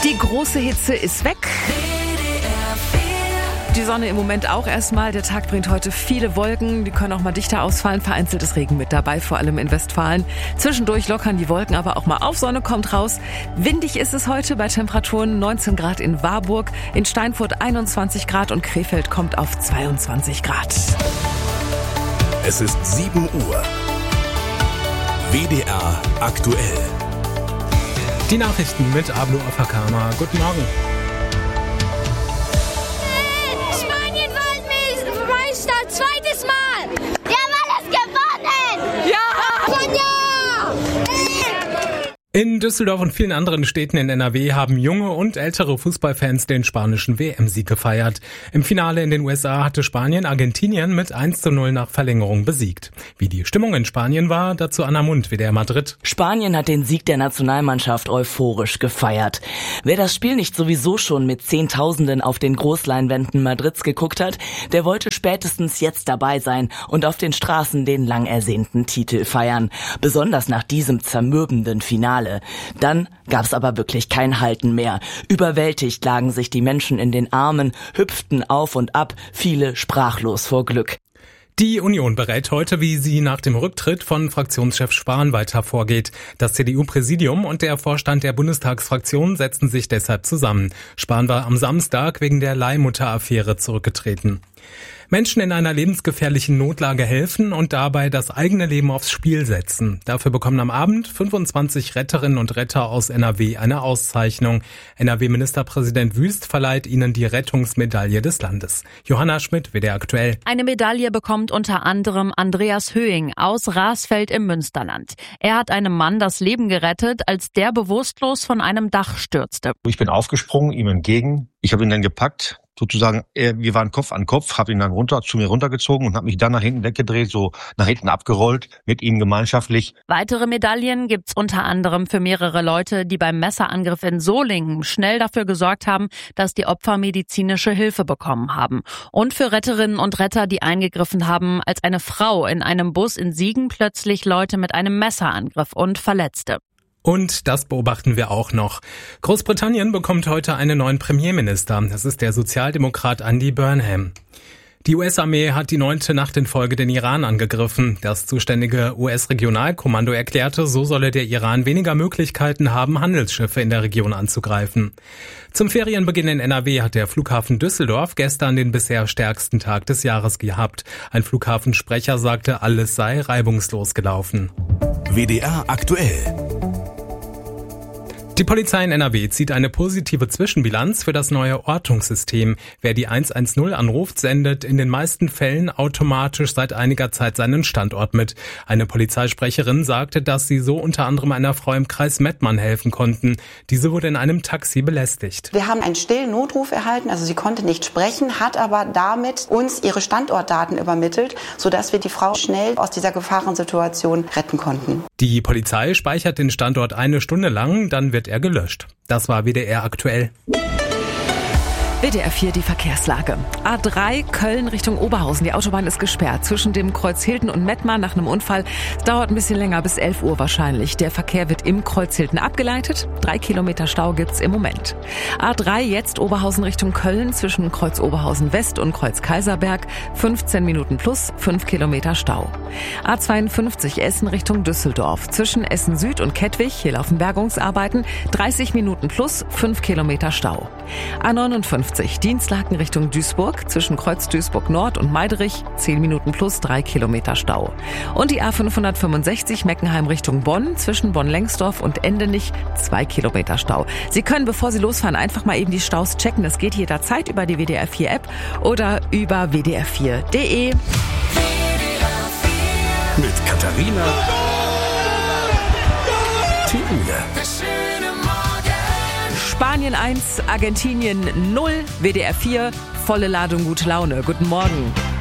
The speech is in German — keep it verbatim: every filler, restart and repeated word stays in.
Die große Hitze ist weg. Die Sonne im Moment auch erstmal. Der Tag bringt heute viele Wolken. Die können auch mal dichter ausfallen. Vereinzeltes Regen mit dabei, vor allem in Westfalen. Zwischendurch lockern die Wolken aber auch mal auf. Sonne kommt raus. Windig ist es heute bei Temperaturen neunzehn Grad in Warburg, in Steinfurt einundzwanzig Grad und Krefeld kommt auf zweiundzwanzig Grad. Es ist sieben Uhr. W D R aktuell. Die Nachrichten mit Ablu Afakama. Guten Morgen. Spanien Weltmeister, zweites Mal. Wir haben alles gewonnen. Ja. Sonja. In Düsseldorf und vielen anderen Städten in N R W haben junge und ältere Fußballfans den spanischen W M-Sieg gefeiert. Im Finale in den U S A hatte Spanien Argentinien mit eins zu null nach Verlängerung besiegt. Wie die Stimmung in Spanien war, dazu Anna Mund, W D R Madrid. Spanien hat den Sieg der Nationalmannschaft euphorisch gefeiert. Wer das Spiel nicht sowieso schon mit Zehntausenden auf den Großleinwänden Madrids geguckt hat, der wollte spätestens jetzt dabei sein und auf den Straßen den lang ersehnten Titel feiern. Besonders nach diesem zermürbenden Finale. Dann gab's aber wirklich kein Halten mehr. Überwältigt lagen sich die Menschen in den Armen, hüpften auf und ab, viele sprachlos vor Glück. Die Union berät heute, wie sie nach dem Rücktritt von Fraktionschef Spahn weiter vorgeht. Das C D U-Präsidium und der Vorstand der Bundestagsfraktion setzen sich deshalb zusammen. Spahn war am Samstag wegen der Leihmutter-Affäre zurückgetreten. Menschen in einer lebensgefährlichen Notlage helfen und dabei das eigene Leben aufs Spiel setzen. Dafür bekommen am Abend fünfundzwanzig Retterinnen und Retter aus N R W eine Auszeichnung. N R W-Ministerpräsident Wüst verleiht ihnen die Rettungsmedaille des Landes. Johanna Schmidt, W D R aktuell. Eine Medaille bekommt unter anderem Andreas Höing aus Rasfeld im Münsterland. Er hat einem Mann das Leben gerettet, als der bewusstlos von einem Dach stürzte. Ich bin aufgesprungen, ihm entgegen. Ich habe ihn dann gepackt. Sozusagen, wir waren Kopf an Kopf, habe ihn dann runter zu mir runtergezogen und habe mich dann nach hinten weggedreht, so nach hinten abgerollt, mit ihm gemeinschaftlich. Weitere Medaillen gibt's unter anderem für mehrere Leute, die beim Messerangriff in Solingen schnell dafür gesorgt haben, dass die Opfer medizinische Hilfe bekommen haben. Und für Retterinnen und Retter, die eingegriffen haben, als eine Frau in einem Bus in Siegen plötzlich Leute mit einem Messer angriff und verletzte. Und das beobachten wir auch noch. Großbritannien bekommt heute einen neuen Premierminister. Das ist der Sozialdemokrat Andy Burnham. Die U S-Armee hat die neunte Nacht in Folge den Iran angegriffen. Das zuständige U S-Regionalkommando erklärte, so solle der Iran weniger Möglichkeiten haben, Handelsschiffe in der Region anzugreifen. Zum Ferienbeginn in N R W hat der Flughafen Düsseldorf gestern den bisher stärksten Tag des Jahres gehabt. Ein Flughafensprecher sagte, alles sei reibungslos gelaufen. W D R aktuell. Die Polizei in N R W zieht eine positive Zwischenbilanz für das neue Ortungssystem. Wer die eins eins null anruft, sendet in den meisten Fällen automatisch seit einiger Zeit seinen Standort mit. Eine Polizeisprecherin sagte, dass sie so unter anderem einer Frau im Kreis Mettmann helfen konnten. Diese wurde in einem Taxi belästigt. Wir haben einen stillen Notruf erhalten, also sie konnte nicht sprechen, hat aber damit uns ihre Standortdaten übermittelt, sodass wir die Frau schnell aus dieser Gefahrensituation retten konnten. Die Polizei speichert den Standort eine Stunde lang, dann wird er gelöscht. Das war W D R aktuell. W D R vier, die Verkehrslage. A drei Köln Richtung Oberhausen. Die Autobahn ist gesperrt zwischen dem Kreuz Hilden und Mettmann nach einem Unfall. Es dauert ein bisschen länger, bis elf Uhr wahrscheinlich. Der Verkehr wird im Kreuz Hilden abgeleitet. Drei Kilometer Stau gibt's im Moment. A drei jetzt Oberhausen Richtung Köln zwischen Kreuz Oberhausen West und Kreuz Kaiserberg. fünfzehn Minuten plus, fünf Kilometer Stau. A zweiundfünfzig Essen Richtung Düsseldorf. Zwischen Essen Süd und Kettwig, hier laufen Bergungsarbeiten. dreißig Minuten plus, fünf Kilometer Stau. A neunundfünfzig Dienstlaken Richtung Duisburg, zwischen Kreuz Duisburg Nord und Meiderich, zehn Minuten plus, drei Kilometer Stau. Und die A fünfhundertfünfundsechzig Meckenheim Richtung Bonn, zwischen Bonn-Lengsdorf und Endenich, zwei Kilometer Stau. Sie können, bevor Sie losfahren, einfach mal eben die Staus checken. Das geht jederzeit über die W D R vier App oder über w d r vier punkt d e. Mit Katharina Thiele. Spanien eins, Argentinien null, W D R vier, volle Ladung, gute Laune. Guten Morgen.